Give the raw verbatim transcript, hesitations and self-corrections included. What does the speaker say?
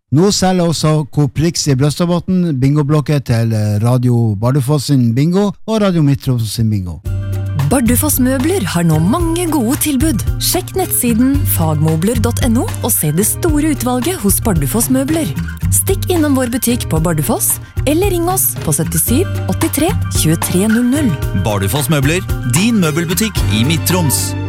Nå selger også Coop Rix i Brøstadbotn bingoblokker til Radio Bardufoss sin bingo og Radio Midtroms sin bingo. Bardufoss Møbler har nå mange gode tilbud. Sjekk nettsiden fagmobler punktum no og se det store utvalget hos Bardufoss Møbler. Stikk innom vår butikk på Bardufoss, eller ring oss på syttisju åttitre tjuetre null null. Bardufoss Møbler, din møbelbutikk i Midtroms.